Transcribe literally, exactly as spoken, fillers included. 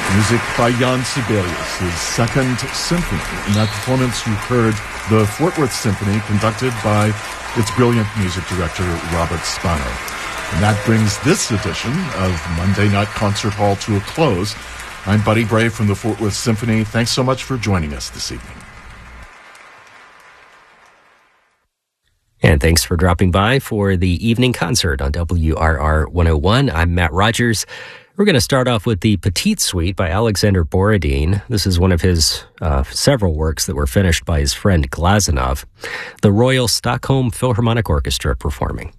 Music by Jan Sibelius, his second symphony. In that performance, you heard the Fort Worth Symphony, conducted by its brilliant music director, Robert Spano. And that brings this edition of Monday Night Concert Hall to a close. I'm Buddy Bray from the Fort Worth Symphony. Thanks so much for joining us this evening. And thanks for dropping by for the evening concert on W R R one oh one. I'm Matt Rogers. We're going to start off with the Petite Suite by Alexander Borodin. This is one of his uh, several works that were finished by his friend Glazunov. The Royal Stockholm Philharmonic Orchestra performing.